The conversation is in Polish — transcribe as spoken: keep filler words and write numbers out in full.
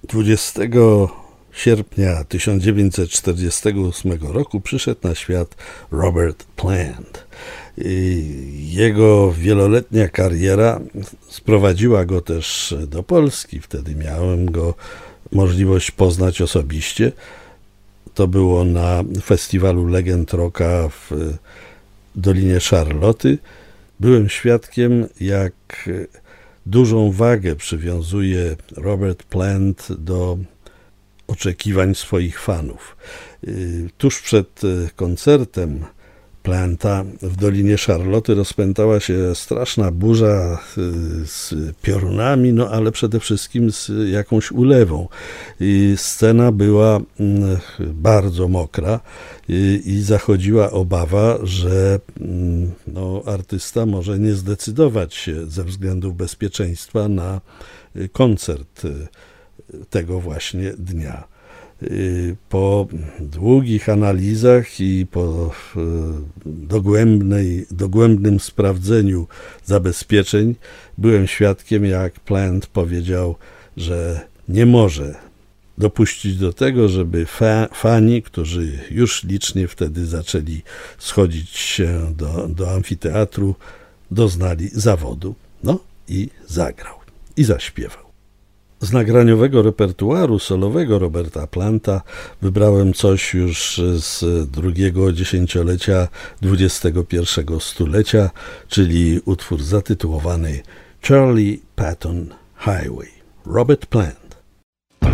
dwudziestego sierpnia tysiąc dziewięćset czterdziestego ósmego roku przyszedł na świat Robert Plant. Jego wieloletnia kariera sprowadziła go też do Polski. Wtedy miałem go możliwość poznać osobiście. To było na festiwalu Legend Rocka w Dolinie Szarloty. Byłem świadkiem, jak dużą wagę przywiązuje Robert Plant do oczekiwań swoich fanów. Tuż przed koncertem Planta w Dolinie Szarloty rozpętała się straszna burza z piorunami, no ale przede wszystkim z jakąś ulewą. I scena była bardzo mokra i, i zachodziła obawa, że no, artysta może nie zdecydować się ze względów bezpieczeństwa na koncert tego właśnie dnia. Po długich analizach i po dogłębnej, dogłębnym sprawdzeniu zabezpieczeń byłem świadkiem, jak Plant powiedział, że nie może dopuścić do tego, żeby fa- fani, którzy już licznie wtedy zaczęli schodzić się do, do amfiteatru, doznali zawodu. No i zagrał. I zaśpiewał. Z nagraniowego repertuaru solowego Roberta Planta wybrałem coś już z drugiego dziesięciolecia dwudziestego pierwszego stulecia, czyli utwór zatytułowany Charlie Patton Highway. Robert Plant.